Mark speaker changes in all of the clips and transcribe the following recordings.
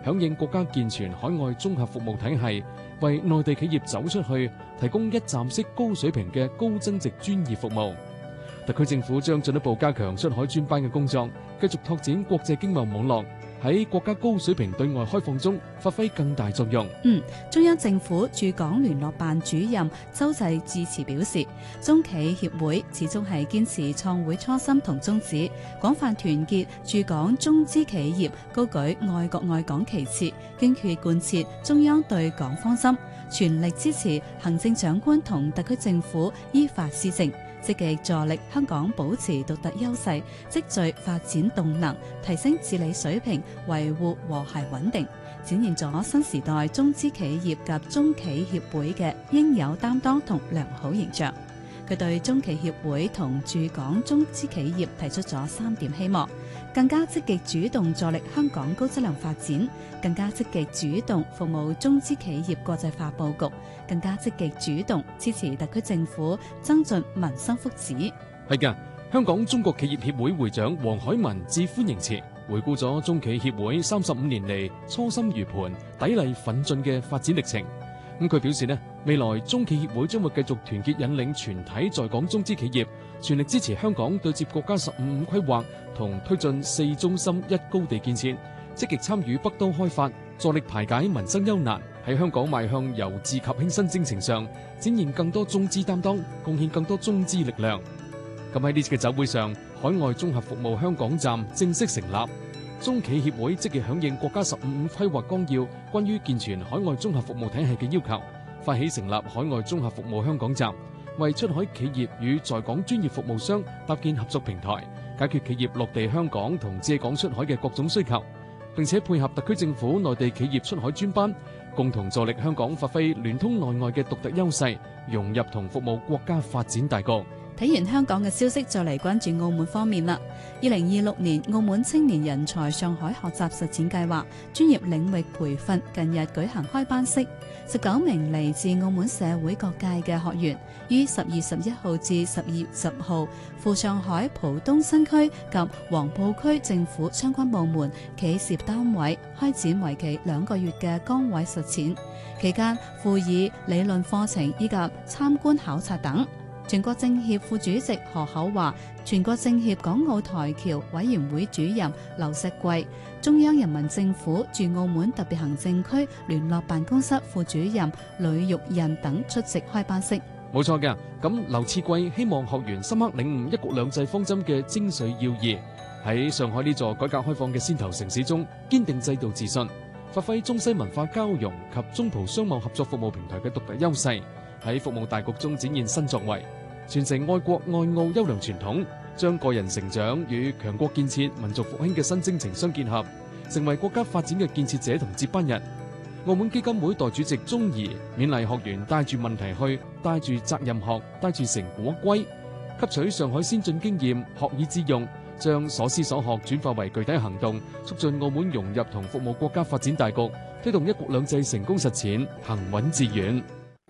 Speaker 1: 響應國家健全海外綜合服務體系，為內地企業走出去提供一站式高水平嘅高增值專業服務。特區政府將進一步加強出海專班嘅工作，繼續拓展國際經貿網絡，喺國家高水平對外開放中發揮更大作用。
Speaker 2: 中央政府駐港聯絡辦主任周濟致辭表示，中企協會始終係堅持創會初心同宗旨，廣泛團結駐港中資企業，高舉愛國愛港旗幟，堅決貫徹中央對港方針，全力支持行政長官同特區政府依法施政，積極助力香港保持獨特優勢，積聚發展動能，提升治理水平，維護和諧穩定，展現咗新時代中資企業及中企協會嘅應有擔當同良好形象。佢對中企協會同駐港中資企業提出咗3點希望：更加積極主動助力香港高質量發展，更加積極主動服務中資企業國際化佈局，更加積極主動支持特區政府增進民生福祉。
Speaker 1: 係㗎，香港中國企業協會會長黃海文致歡迎辭，回顧咗中企協會35年嚟初心如磐、砥礪奮進嘅發展歷程。佢表示未來中企協會將會繼續團結引領全體在港中資企業，全力支持香港對接國家15規劃同推進4中心1高地建設，積極參與北都開發，助力排解民生憂難，喺香港邁向由治及興新征程上展現更多中資擔當，貢獻更多中資力量。咁喺呢次嘅酒會上，海外綜合服務香港站正式成立。中企協會積極響應國家15規劃綱要關於健全海外綜合服務體系嘅要求，發起成立海外綜合服務香港站，為出海企業與在港專業服務商搭建合作平台，解決企業落地香港同借港出海嘅各種需求，並且配合特區政府內地企業出海專班，共同助力香港發揮聯通內外嘅獨特優勢，融入同服務國家發展大局。
Speaker 2: 睇完香港嘅消息，再嚟關注澳門方面啦。2026年澳門青年人才上海學習實踐計劃專業領域培訓近日舉行開班式，19名嚟自澳門社會各界嘅學員，於10月11號至10月10號赴上海浦東新區及黃埔區政府相關部門企事業單位開展為期2個月嘅崗位實踐，期間附以理論課程以及參觀考察等。全國政協副主席何厚華、全國政協港澳台僑委員會主任劉錫貴、中央人民政府駐澳門特別行政區聯絡辦公室副主任呂玉印等出席開班式。
Speaker 1: 冇錯嘅，咁劉賜貴希望學員深刻領悟一國兩制方針嘅精髓要義，喺上海呢座改革開放嘅先頭城市中堅定制度自信，發揮中西文化交融及中葡商貿合作服務平台嘅獨特優勢，喺服務大局中展現新作為，傳承愛國愛澳優良傳統，將個人成長與強國建設、民族復興嘅新征程相結合，成為國家發展嘅建設者同接班人。澳門基金會代主席鐘儀勉勵學員帶住問題去，帶住責任學，帶住成果歸，吸取上海先進經驗，學以致用，將所思所學轉化為具體行動，促進澳門融入同服務國家發展大局，推動一國兩制成功實踐，行穩致遠。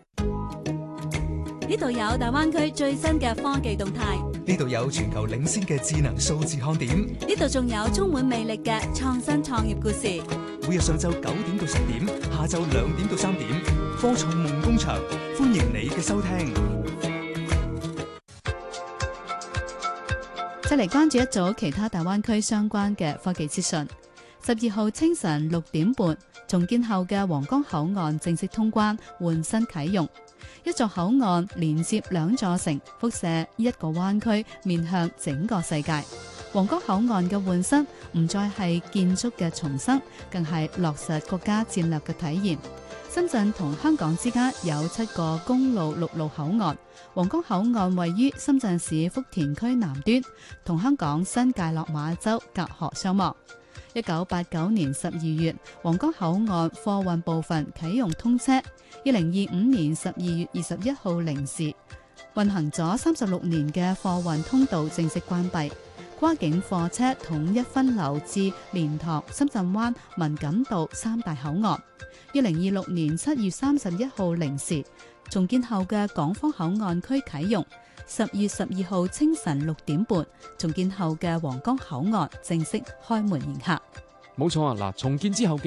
Speaker 2: 呢度有大灣區最新嘅科技動態，
Speaker 3: 呢度有全球領先嘅智能數字看點，
Speaker 2: 呢度仲有充滿魅力嘅創新創業故事。
Speaker 3: 每日上晝9點到10點，下晝2點到3點，科創夢工場，歡迎你嘅收聽。
Speaker 2: 再嚟關注一組其他大灣區相關嘅科技資訊。12號清晨6點半，重建後嘅皇崗口岸正式通關換新啟用。一座口岸連接2座城，輻射1個灣區，面向整個世界。皇崗口岸嘅換新唔再係建築嘅重生，更係落實國家戰略嘅體現。深圳同香港之間有7個公路陸路口岸，皇崗口岸位於深圳市福田區南端，同香港新界落馬洲隔河相望。1989年12月，皇崗口岸貨運部分啟用通車。2025年12月21號零時，運行咗36年嘅貨運通道正式關閉，跨境貨車統一分流至蓮塘、深圳灣、文錦渡3大口岸。2026年7月31號零時，重建後嘅港方口岸區啟用。10月12號清晨6點半，重建後嘅皇崗口岸正式開門迎客。
Speaker 1: 冇錯啊！嗱，重建之後嘅